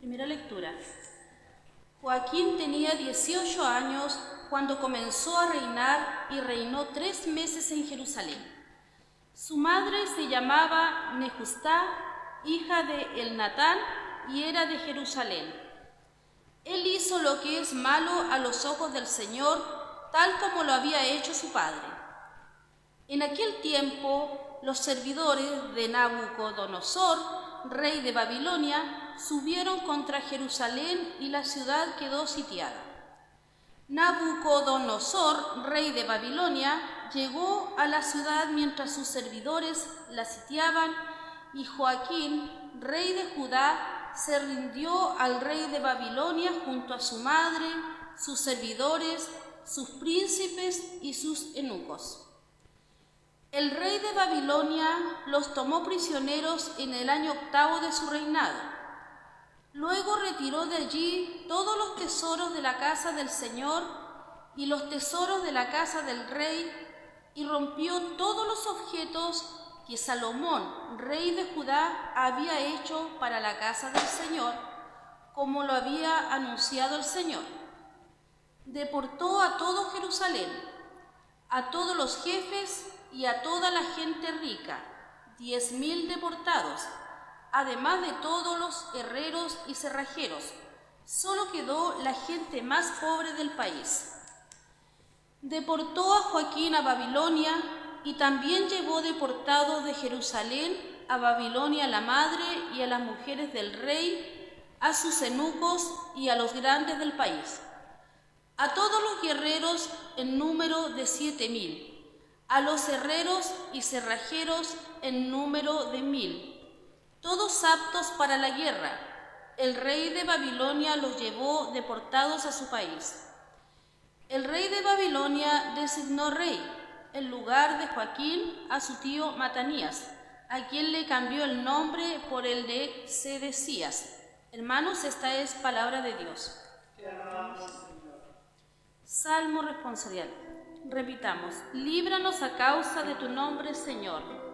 Primera lectura. Joaquín tenía 18 años cuando comenzó a reinar y reinó 3 meses en Jerusalén. Su madre se llamaba Nejustá, hija de Elnatán, y era de Jerusalén. Él hizo lo que es malo a los ojos del Señor, tal como lo había hecho su padre. En aquel tiempo, los servidores de Nabucodonosor, rey de Babilonia, subieron contra Jerusalén y la ciudad quedó sitiada. Nabucodonosor, rey de Babilonia, llegó a la ciudad mientras sus servidores la sitiaban, y Joaquín, rey de Judá, se rindió al rey de Babilonia junto a su madre, sus servidores, sus príncipes y sus eunucos. El rey de Babilonia los tomó prisioneros en el año 8º de su reinado. Luego retiró de allí todos los tesoros de la casa del Señor y los tesoros de la casa del rey, y rompió todos los objetos que Salomón, rey de Judá, había hecho para la casa del Señor, como lo había anunciado el Señor. Deportó a todo Jerusalén, a todos los jefes y a toda la gente rica, 10.000 deportados, además de todos los herreros y cerrajeros. Solo quedó la gente más pobre del país. Deportó a Joaquín a Babilonia, y también llevó deportados de Jerusalén a Babilonia a la madre y a las mujeres del rey, a sus eunucos y a los grandes del país, a todos los guerreros en número de 7.000, a los herreros y cerrajeros en número de 1.000, todos aptos para la guerra. El rey de Babilonia los llevó deportados a su país. El rey de Babilonia designó rey, en lugar de Joaquín, a su tío Matanías, a quien le cambió el nombre por el de Sedecías. Hermanos, esta es palabra de Dios. Salmo responsorial. Repitamos: líbranos a causa de tu nombre, Señor.